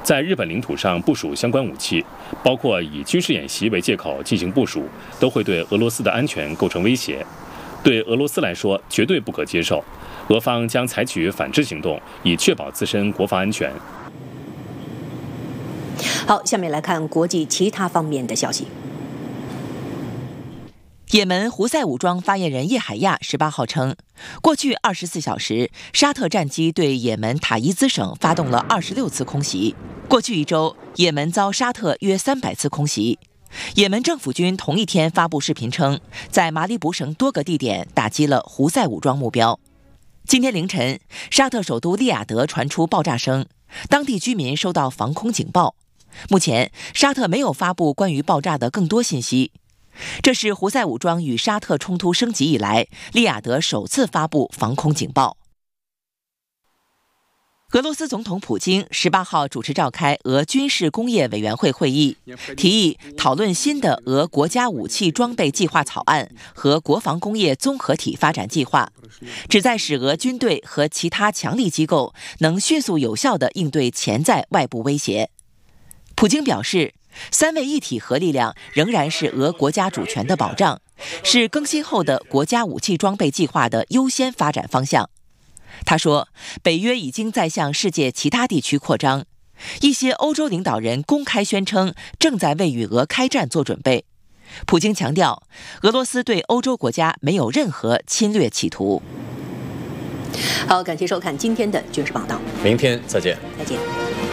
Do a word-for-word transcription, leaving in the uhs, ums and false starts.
在日本领土上部署相关武器，包括以军事演习为借口进行部署，都会对俄罗斯的安全构成威胁。对俄罗斯来说，绝对不可接受。俄方将采取反制行动，以确保自身国防安全。 好，下面来看国际其他方面的消息。 也门胡塞武装发言人叶海亚十八号称，过去二十四小时，沙特战机对也门塔伊兹省发动了二十六次空袭。过去一周，也门遭沙特约三百次空袭。也门政府军同一天发布视频称，在马里卜省多个地点打击了胡塞武装目标。今天凌晨，沙特首都利雅得传出爆炸声，当地居民收到防空警报。目前，沙特没有发布关于爆炸的更多信息。这是胡塞武装与沙特冲突升级以来，利雅得首次发布防空警报。俄罗斯总统普京十八号主持召开俄军事工业委员会会议，提议讨论新的俄国家武器装备计划草案和国防工业综合体发展计划，旨在使俄军队和其他强力机构能迅速有效地应对潜在外部威胁。普京表示，三位一体核力量仍然是俄国家主权的保障，是更新后的国家武器装备计划的优先发展方向。他说，北约已经在向世界其他地区扩张，一些欧洲领导人公开宣称正在为与俄开战做准备。普京强调，俄罗斯对欧洲国家没有任何侵略企图。 好，感谢收看今天的军事报道， 明天再见， 再见。